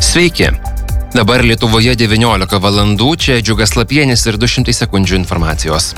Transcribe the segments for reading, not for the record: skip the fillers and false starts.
Sveiki. Dabar Lietuvoje 19 valandų, čia Džiugas Lapienis ir 200 sekundžių informacijos.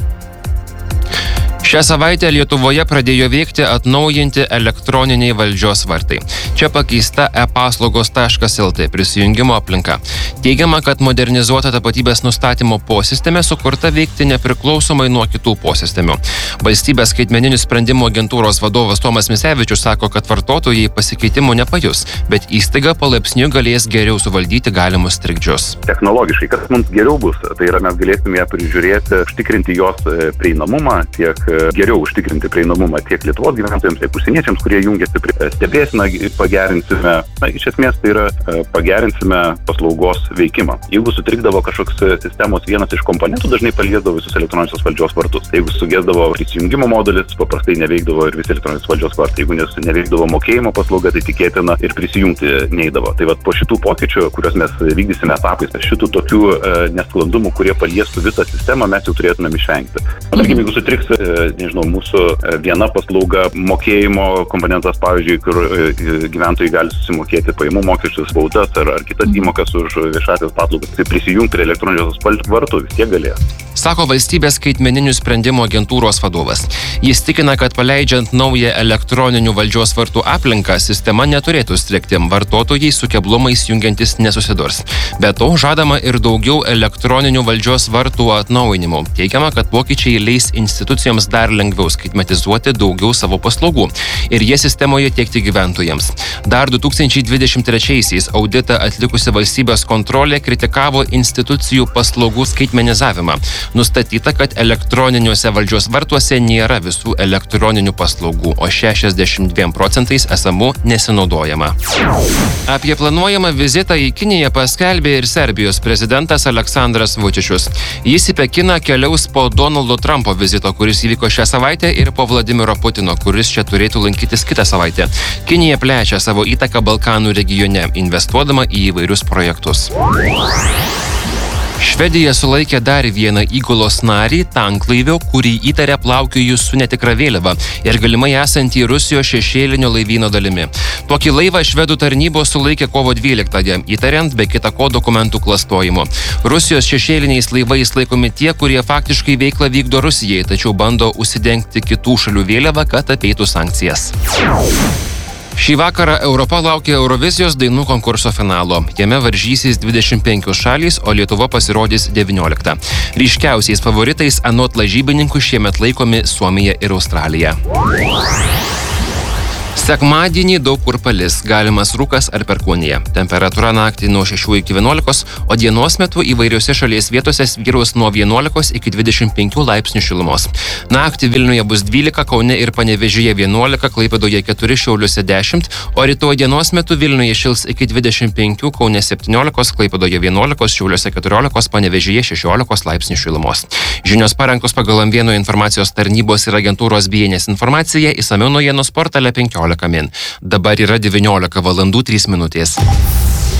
Šią savaitę Lietuvoje pradėjo veikti atnaujinti elektroniniai valdžios vartai. Čia pakeista e-paslaugos.lt prisijungimo aplinka. Teigiama, kad modernizuota tapatybės nustatymo posistemė sukurta veikti nepriklausomai nuo kitų posistemių. Valstybės skaitmeninių sprendimų agentūros vadovas Tomas Misevičius sako, kad vartotojai pasikeitimų nepajus, bet įstaiga palaipsniui galės geriau suvaldyti galimus trikdžius. Technologiškai, kas mums geriau bus, tai yra mes galėsime ją prižiūrėti, užtikrinti jos prieinamumą, tiek geriau užtikrinti prieinamumą tiek Lietuvos gyventojams, tiek užsieniečiams, kurie jungiasi prie stebėseną, pagerinsime, iš esmės tai yra pagerinsime paslaugos veikimą. Jeigu sutrikdavo kažkoks sistemos vienas iš komponentų, dažnai paliesdavo visus elektroninės valdžios vartus. Jeigu sugesdavo prisijungimo modulis, paprastai neveikdavo ir visi elektroninės valdžios vartai. Jeigu neveikdavo mokėjimo paslauga, tai tikėtina ir prisijungti neįdavo. Tai po šitų pokyčių, kuriuos mes vykdysime etapais, šitų tokių nesklandumų, kurie paliestų visą sistemą, mes jau turėtumėm išvengti. Tarkim, jeigu sutriks mūsų viena paslauga, mokėjimo komponentas, pavyzdžiui, kur gyventojai gali susimokėti pajamų mokesčius, baudas ar kitas įmokas už viešąsias paslaugas, tai prisijungti prie elektroninios vartų vis tiek galės. Sako valstybės skaitmeninių sprendimų agentūros vadovas. Jis tikina, kad paleidžiant naują elektroninių valdžios vartų aplinką, sistema neturėtų strigti, vartotojai su keblumais jungiantis nesusidurs. Be to, žadama ir daugiau elektroninių valdžios vartų atnaujinimų. Teigiama, kad pokyčiai leis institucijoms dar lengviau skaitmetizuoti daugiau savo paslaugų ir jie sistemoje tiekti gyventojams. Dar 2023-aisiais auditą atlikusi valstybės kontrolė kritikavo institucijų paslaugų skaitmenizavimą. Nustatyta, kad elektroniniuose valdžios vartuose nėra visų elektroninių paslaugų, o 62% esamų nesinaudojama. Apie planuojamą vizitą į Kiniją paskelbė ir Serbijos prezidentas Aleksandras Vučičius. Jis į Pekiną keliaus po Donaldo Trumpo vizito, kuris įvyko šią savaitę, ir po Vladimiro Putino, kuris čia turėtų lankytis kitą savaitę. Kinija plečia savo įtaką Balkanų regione, investuodama į įvairius projektus. Švedija sulaikė dar vieną įgulos narį, tanklaivio, kurį įtarė plaukiojus su netikra vėliava ir galimai esantį Rusijos šešėlinio laivyno dalimi. Tokį laivą švedų tarnybos sulaikė kovo 12-ąją, įtariant be kita ko dokumentų klastojimu. Rusijos šešėliniais laivais laikomi tie, kurie faktiškai veiklą vykdo Rusijai, tačiau bando užsidengti kitų šalių vėliavą, kad apeitų sankcijas. Šį vakarą Europa laukia Eurovizijos dainų konkurso finalo. Jame varžysis 25 šalys, o Lietuva pasirodys 19. Ryškiausiais favoritais anot lažybininkų šiemet laikomi Suomija ir Australija. Sekmadienį daug kur palis, galimas rūkas ar perkūnija. Temperatūra naktį nuo 6 iki 11, o dienos metu įvairiose šalies vietose vyraus nuo 11 iki 25 laipsnių šilumos. Naktį Vilniuje bus 12, Kaune ir Panevėžyje 11, Klaipėdoje 4, Šiauliuose 10, o rytoj dienos metu Vilniuje šils iki 25, Kaune 17, Klaipėdoje 11, Šiauliuose 14, Panevėžyje 16 laipsnių šilumos. Žinios parengtos pagal M1 informacijos tarnybos ir agentūros BNS informaciją, išsamiau naujienų portale 15 min. Dabar yra 19 valandų 3 minutės.